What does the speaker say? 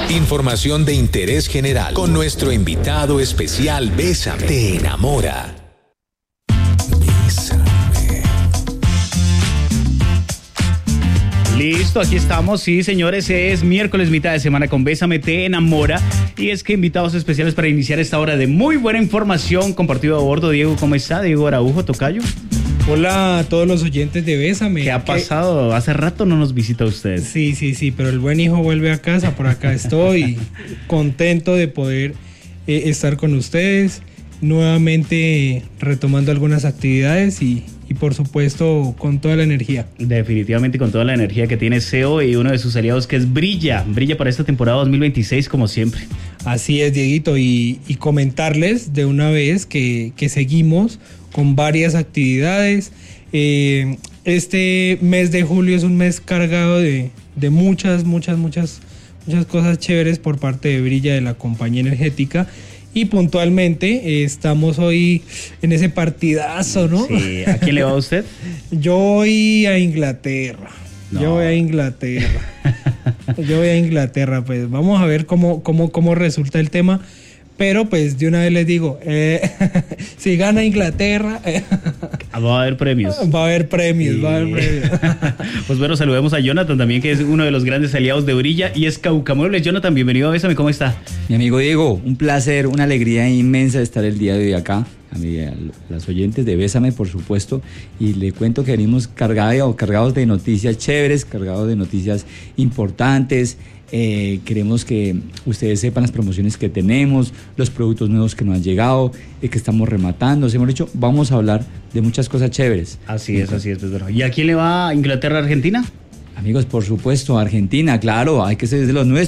Información de interés general con nuestro invitado especial Bésame. Te enamora. Bésame. Listo, aquí estamos, sí señores, es miércoles, mitad de semana con Bésame, te enamora. Y es que invitados especiales para iniciar esta hora de muy buena información compartido a bordo. Diego, ¿cómo está? Diego Araujo, tocayo. Hola a todos los oyentes de Bésame. ¿Qué ha pasado? Hace rato no nos visita usted. Sí, pero el buen hijo vuelve a casa, por acá estoy contento de poder estar con ustedes, nuevamente retomando algunas actividades y por supuesto con toda la energía. Definitivamente con toda la energía que tiene SEO y uno de sus aliados que es Brilla para esta temporada 2026 como siempre. Así es, Dieguito, y comentarles de una vez que seguimos con varias actividades. Este mes de julio es un mes cargado de muchas cosas chéveres por parte de Brilla, de la compañía energética. Y puntualmente estamos hoy en ese partidazo, ¿no? Sí. ¿A quién le va a usted? Yo voy a Inglaterra. No. Yo voy a Inglaterra, pues vamos a ver cómo resulta el tema. Pero pues de una vez les digo, si gana Inglaterra... va a haber premios. Va a haber premios. Pues bueno, saludemos a Jonathan también, que es uno de los grandes aliados de Brilla y es Caucamuebles. Jonathan, bienvenido a Bésame, ¿cómo está? Mi amigo Diego, un placer, una alegría inmensa de estar el día de hoy acá. A las oyentes de Bésame, por supuesto, y le cuento que venimos cargados de noticias chéveres, cargados de noticias importantes. Queremos que ustedes sepan las promociones que tenemos, los productos nuevos que nos han llegado, que estamos rematando. Hemos dicho, vamos a hablar de muchas cosas chéveres. Así es, pues bueno. ¿Y a quién le va Inglaterra, Argentina? Amigos, por supuesto, Argentina, claro, hay que ser de los nuestros.